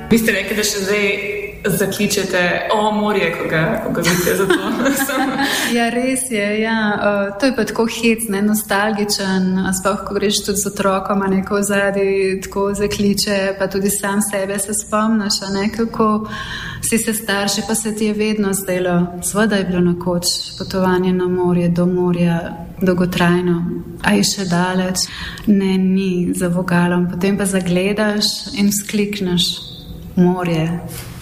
Vi ste rekli, da še zdaj zakličete morje, ko ga vidite za to. Ja, res je, ja. To je pa tako hecne, nostalgičen, sploh, ko greš tudi z otrokom, neko vzadi tako zakliče, pa tudi sam sebe se spomniš, kako si se starši, pa se ti je vedno zdelo, seveda je bilo nekoč potovanje na morje, do morja, dolgotrajno, a je še daleč, ne, ni za vogalom, potem pa zagledaš in vzklikneš morje.